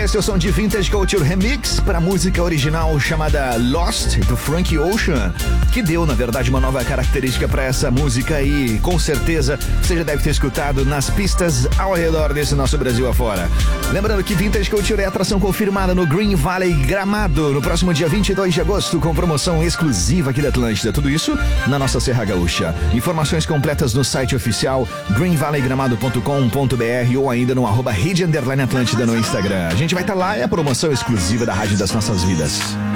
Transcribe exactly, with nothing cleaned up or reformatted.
Esse é o som de Vintage Culture Remix para a música original chamada Lost, do Frank Ocean, que deu, na verdade, uma nova característica para essa música e, com certeza, você já deve ter escutado nas pistas ao redor desse nosso Brasil afora. Lembrando que Vintage Culture é atração confirmada no Green Valley Gramado, no próximo dia vinte e dois de agosto, com promoção exclusiva aqui da Atlântida. Tudo isso na nossa Serra Gaúcha. Informações completas no site oficial green valley gramado ponto com ponto b r ou ainda no arroba rede underline Atlântida no Instagram. A gente vai estar lá, é a promoção exclusiva da Rádio das Nossas Vidas.